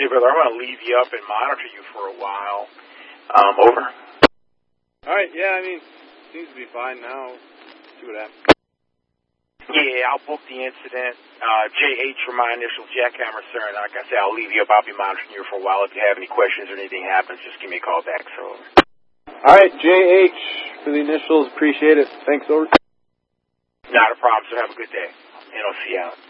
brother, I'm going to leave you up and monitor you for a while. Over. All right, yeah, I mean, seems to be fine now. See what happens. Yeah, I'll book the incident. JH for my initials, Jackhammer, sir, and like I said, I'll leave you up. I'll be monitoring you for a while. If you have any questions or anything happens, just give me a call back, so. All right, JH for the initials. Appreciate it. Thanks, over. Not a problem, so have a good day. NOC out.